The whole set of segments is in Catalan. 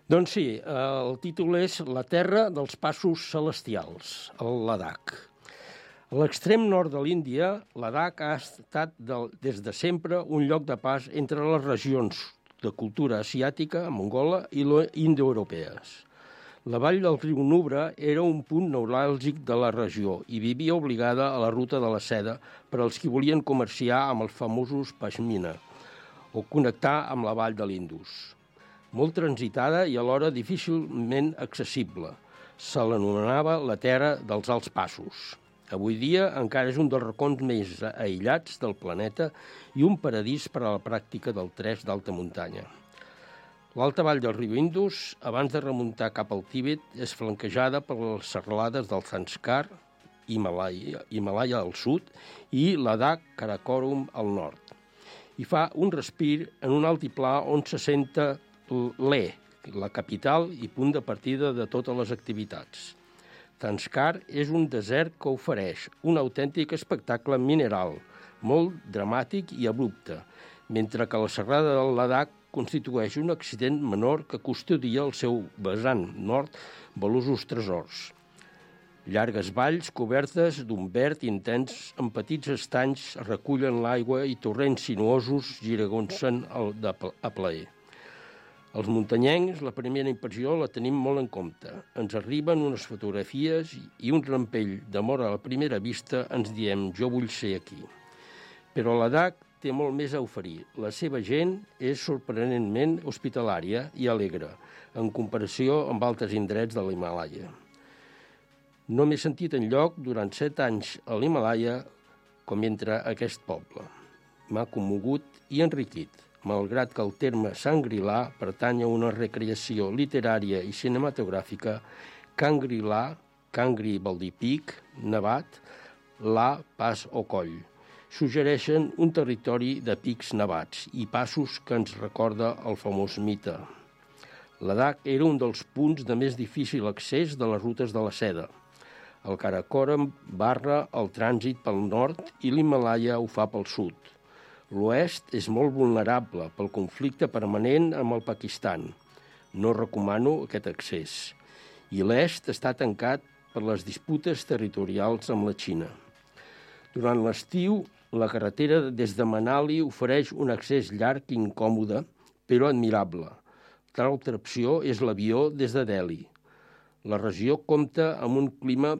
Doncs sí, el títol és La terra dels passos celestials, el Ladakh. A l'extrem nord de l'Índia, Ladakh ha estat des de sempre un lloc de pas entre les regions de cultura asiàtica, mongola i indoeuropees. La vall del riu Nubra era un punt neuràlgic de la regió i vivia obligada a la ruta de la seda per als qui volien comerciar amb els famosos Pashmina o connectar amb la vall de l'Indus. Molt transitada i alhora difícilment accessible. Se l'anomenava la terra dels alts passos. Avui dia encara és un dels racons més aïllats del planeta i un paradís per a la pràctica del trek d'alta muntanya. L'alta vall del riu Indus, abans de remuntar cap al Tíbet, és flanquejada per les serralades del Zanskar, Himalaya al sud, i Ladakh Karakorum al nord. I fa un respir en un altiplà on s'assenta Leh, la capital i punt de partida de totes les activitats. Zanskar és un desert que ofereix un autèntic espectacle mineral, molt dramàtic i abrupte, mentre que la serrada del Ladakh constitueix un accident menor que custodia el seu vessant nord valuosos tresors. Llargues valls cobertes d'un verd intens amb petits estanys recullen l'aigua i torrents sinuosos giragonsen a plaer. Els muntanyencs, la primera impressió la tenim molt en compte. Ens arriben unes fotografies i un rampell d'amor a la primera vista ens diem «jo vull ser aquí». Però Ladakh té molt més a oferir. La seva gent és sorprenentment hospitalària i alegre, en comparació amb altres indrets de l'Himalaya. No m'he sentit enlloc durant 7 anys a l'Himalaya com entre aquest poble. M'ha commogut i enriquit, malgrat que el terme Shangri-La pertany a una recreació literària i cinematogràfica. Kangri-La, Kangri vol dir pic, nevat, La, pas o coll, suggereixen un territori de pics nevats i passos que ens recorda el famós mite. Ladakh era un dels punts de més difícil accés de les rutes de la seda. El Karakoram barra el trànsit pel nord i l'Himalaya ho fa pel sud. L'oest és molt vulnerable pel conflicte permanent amb el Pakistan. No recomano aquest accés. I l'est està tancat per les disputes territorials amb la Xina. Durant l'estiu, la carretera des de Manali ofereix un accés llarg i incòmode, però admirable. L'altra opció és l'avió des de Delhi. La regió compta amb un clima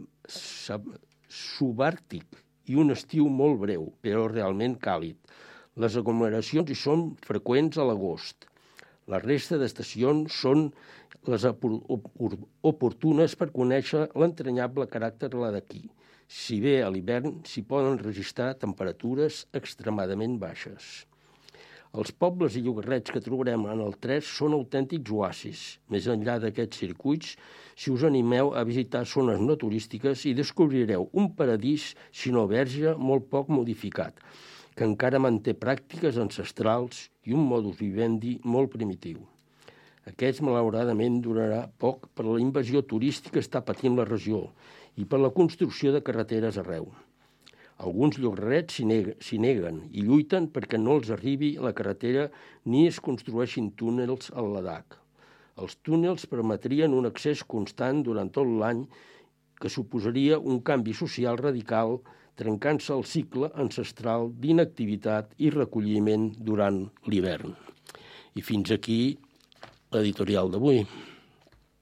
subàrtic i un estiu molt breu, però realment càlid. Les aglomeracions hi són freqüents a l'agost. La resta d'estacions són les oportunes per conèixer l'entranyable caràcter ladakhi. Si bé a l'hivern s'hi poden registrar temperatures extremadament baixes. Els pobles i llogarrets que trobarem en el trek són autèntics oasis. Més enllà d'aquests circuits, si us animeu a visitar zones no turístiques, hi descobrireu un paradís, si no verge, molt poc modificat, que encara manté pràctiques ancestrals i un modus vivendi molt primitiu. Aquest, malauradament, durarà poc per la invasió turística que està patint la regió i per la construcció de carreteres arreu. Alguns llogarrets s'hi neguen i lluiten perquè no els arribi la carretera ni es construeixin túnels al Ladakh. Els túnels permetrien un accés constant durant tot l'any que suposaria un canvi social radical, trencant-se el cicle ancestral d'inactivitat i recolliment durant l'hivern. I fins aquí l'editorial d'avui.